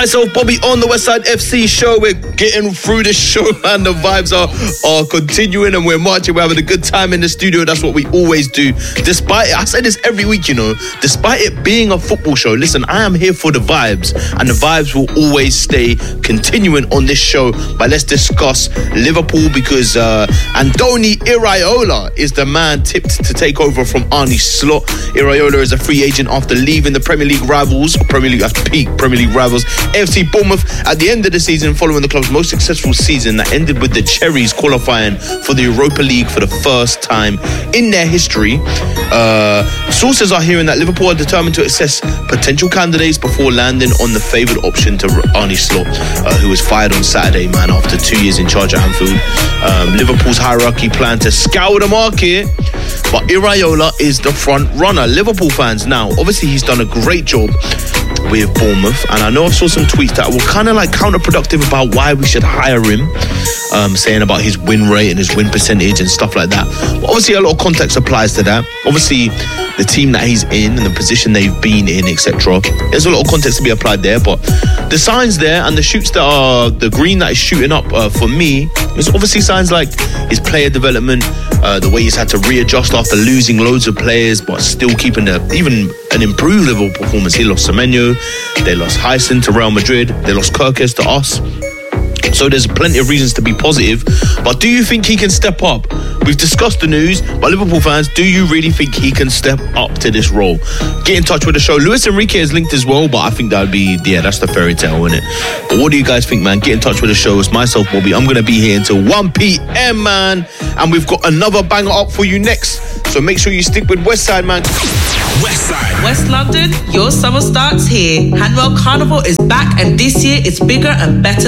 myself, Bobby, on the Westside FC show. We're getting through this show, man. The vibes are continuing and we're marching. We're having a good time in the studio. That's what we always do. Despite it, I say this every week, you know, despite it being a football show, listen, I am here for the vibes, and the vibes will always stay continuing on this show. But let's discuss Liverpool, because Andoni Iraola is the man tipped to take over from Arne Slot. Iraola is a free agent after leaving the Premier League rivals, peak Premier League rivals, AFC Bournemouth, at the end of the season, following the club's most successful season that ended with the Cherries qualifying for the Europa League for the first time in their history. Sources are hearing that Liverpool are determined to assess potential candidates before landing on the favoured option to Arne Slot, who was fired on Saturday, man, after 2 years in charge at Anfield. Liverpool's hierarchy plan to scour the market, but Iraola is the front runner. Liverpool fans now, obviously he's done a great job with Bournemouth, and I know I saw some tweets that were kind of like counterproductive about why we should hire him, saying about his win rate and his win percentage and stuff like that. But obviously a lot of context applies to that. Obviously the team that he's in and the position they've been in, etc. There's a lot of context to be applied there, but the signs there and the shoots that are the green that is shooting up for me, it's obviously signs like his player development, the way he's had to readjust after losing loads of players but still keeping even an improved level of performance. He lost Semenyo, they lost Hyson to Real Madrid, they lost Kirkes to us. So there's plenty of reasons to be positive. But do you think he can step up? We've discussed the news, but Liverpool fans, do you really think he can step up to this role? Get in touch with the show. Luis Enrique is linked as well, but I think that would be, that's the fairy tale, isn't it? But what do you guys think, man? Get in touch with the show. It's myself, Bobby. I'm going to be here until 1 p.m, man. And we've got another banger up for you next. So make sure you stick with Westside, man. Westside. West London, your summer starts here. Hanwell Carnival is back, and this year it's bigger and better